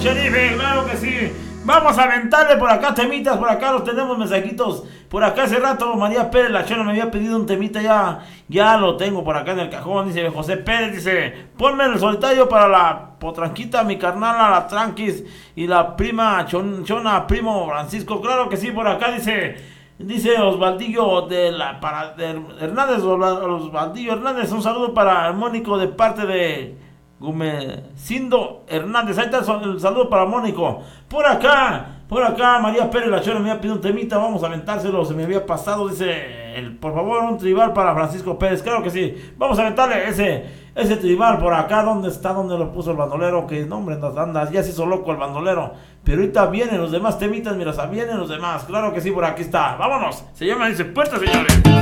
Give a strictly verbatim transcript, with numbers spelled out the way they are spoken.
Sheriff, claro que sí. Vamos a aventarle por acá temitas, por acá los tenemos mensajitos. Por acá hace rato María Pérez La Chona me había pedido un temita, ya, ya lo tengo por acá en el cajón. Dice José Pérez, dice, ponme el solitario para la potranquita, mi carnala, la tranquis y la prima Chon, Chona, primo Francisco. Claro que sí, por acá dice... Dice Osvaldillo de la para de Hernández, Osvaldillo Hernández, un saludo para Mónico de parte de Gumecindo Hernández. Ahí está el saludo para Mónico. Por acá, por acá, María Pérez La Chona me había pedido un temita, vamos a aventárselo, se me había pasado, dice, el, por favor, un tribal para Francisco Pérez. Claro que sí, vamos a aventarle ese ese tribal por acá. ¿Dónde está? ¿Dónde lo puso el bandolero? Que nombre, nos andas, ya se hizo loco el bandolero. Pero ahorita vienen los demás temitas, mira, vienen los demás. Claro que sí, por aquí está. Vámonos. Se llama, dice, puerta, señores.